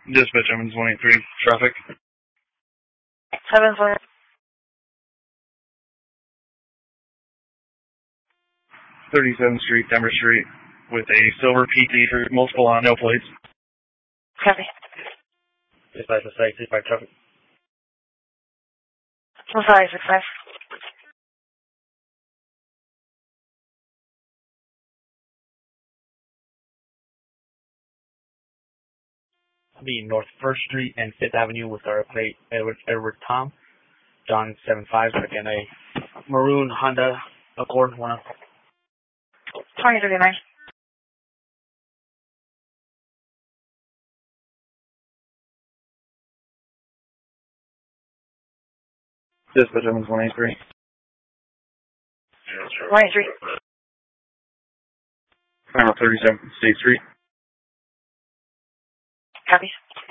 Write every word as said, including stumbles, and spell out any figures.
Dispatch Evans one eight three, traffic. seven four. thirty-seventh Street, Denver Street, with a silver P T for multiple on, no plates. Copy. Dispatch to site, six five traffic. one five six five. Be North First Street and Fifth Avenue with our plate Edward Edward Tom, John seven five, again a maroon Honda Accord one. twenty thirty-nine. Dispatch Evans one eight three. one eight three. Final thirty-seventh State Street. Copy.